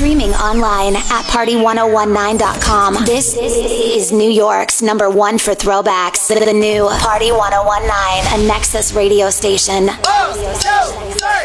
Streaming online at party1019.com. This is New York's number one for throwbacks. The new Party 1019, a Nexus radio station. 1, 2, 3.